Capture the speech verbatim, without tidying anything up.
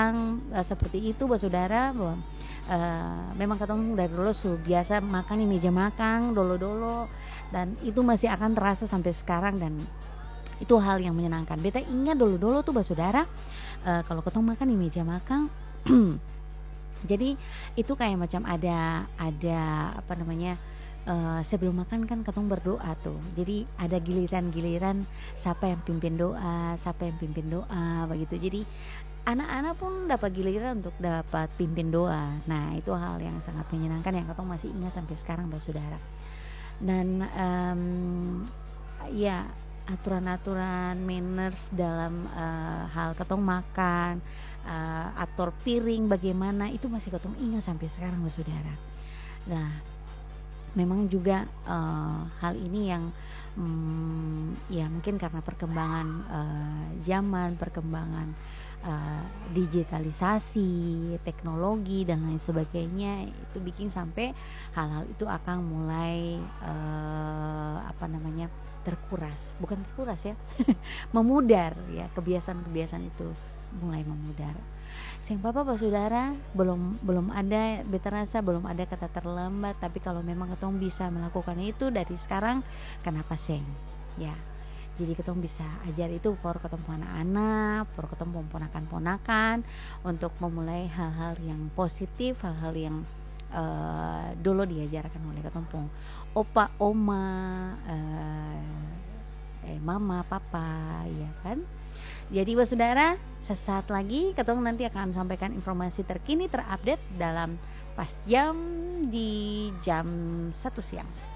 makang uh, seperti itu saudara, bahwa uh, memang katong dari dulu su biasa makan di meja makang dolo-dolo, dan itu masih akan terasa sampai sekarang, dan itu hal yang menyenangkan. Beta ingat dulu-dulu tuh saudara, uh, kalau katong makan di meja makang jadi itu kayak macam ada ada apa namanya, uh, sebelum makan kan katong berdoa tuh. Jadi ada giliran-giliran siapa yang pimpin doa, siapa yang pimpin doa begitu. Jadi anak-anak pun dapat giliran untuk dapat pimpin doa. Nah, itu hal yang sangat menyenangkan yang katong masih ingat sampai sekarang saudara. Dan um, ya aturan-aturan manners dalam uh, hal katong makan, uh, atur piring bagaimana, itu masih katong ingat sampai sekarang saudara. Nah, memang juga uh, hal ini yang um, ya mungkin karena perkembangan uh, zaman, perkembangan uh, digitalisasi, teknologi dan lain sebagainya, itu bikin sampai hal-hal itu akan mulai uh, apa namanya terkuras, bukan terkuras ya, memudar ya, kebiasaan-kebiasaan itu mulai memudar. Seng papa pak saudara, belum belum ada, beta rasa belum ada kata terlambat, tapi kalau memang ketong bisa melakukan itu dari sekarang, kenapa seng ya. Jadi ketong bisa ajar itu for ketong anak-anak, for ketong ponakan-ponakan, untuk memulai hal-hal yang positif, hal-hal yang uh, dulu diajarkan oleh ketong pong opa, oma, uh, eh mama, papa, ya kan. Jadi saudara, sesaat lagi ketong nanti akan sampaikan informasi terkini terupdate dalam pas jam di jam satu siang.